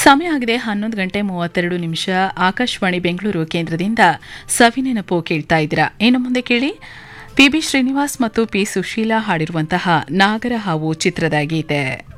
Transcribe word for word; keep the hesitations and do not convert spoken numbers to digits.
ಸಮಯ ಆಗಿದೆ ಹನ್ನೊಂದು ಗಂಟೆ ಮೂವತ್ತೆರಡು ನಿಮಿಷ. ಆಕಾಶವಾಣಿ ಬೆಂಗಳೂರು ಕೇಂದ್ರದಿಂದ ಸವಿನೆನಪು ಕೇಳ್ತಾ ಇದ್ದೀರಾ. ಇನ್ನು ಮುಂದೆ ಕೇಳಿ ಪಿ ಬಿ ಶ್ರೀನಿವಾಸ್ ಮತ್ತು ಪಿ ಸುಶೀಲಾ ಹಾಡಿರುವಂತಹ ನಾಗರ ಹಾವು ಚಿತ್ರದ ಗೀತೆ.